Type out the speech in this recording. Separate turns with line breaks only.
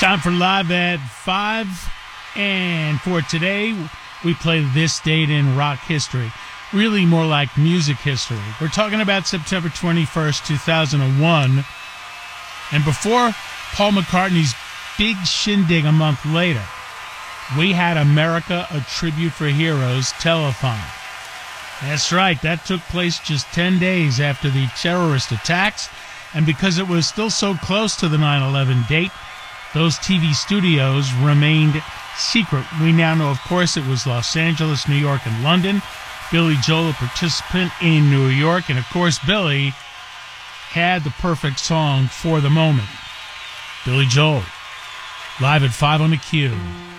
Time for Live at 5. And for today, we play this date in rock history. Really more like music history. We're talking about September 21st, 2001. And before Paul McCartney's big shindig a month later, we had America, A Tribute for Heroes telethon. That's right, that took place just 10 days after the terrorist attacks. And because it was still so close to the 9/11 date, those TV studios remained secret. We now know, of course, it was Los Angeles, New York, and London. Billy Joel, a participant in New York. And, of course, Billy had the perfect song for the moment. Billy Joel, live at 5 on the Q.